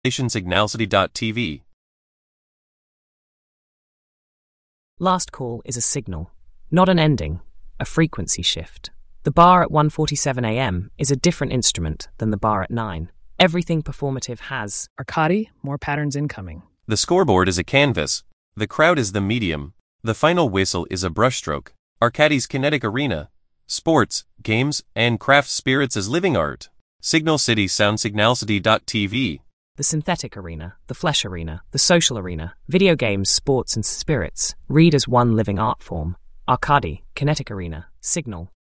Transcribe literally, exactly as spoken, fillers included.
Signalcity dot T V. Last call is a signal, not an ending, a frequency shift. The bar at one forty-seven a m is a different instrument than the bar at nine. Everything performative has Arcadi, more patterns incoming. The scoreboard is a canvas. The crowd is the medium. The final whistle is a brushstroke. Arcadi's kinetic arena. Sports, games, and craft spirits as living art. Signal City Sound Signalcity dot T V. the synthetic arena, the flesh arena, the social arena, video games, sports, and spirits, read as one living art form. Arcadi, kinetic arena, signal,